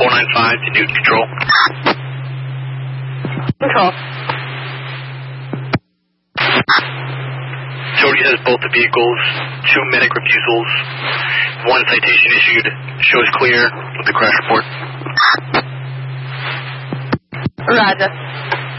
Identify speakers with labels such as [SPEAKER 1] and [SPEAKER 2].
[SPEAKER 1] 495 to Newton Control.
[SPEAKER 2] Control.
[SPEAKER 1] Jody has both the vehicles, 2 medic refusals, 1 citation issued, shows clear with the crash report.
[SPEAKER 2] Roger.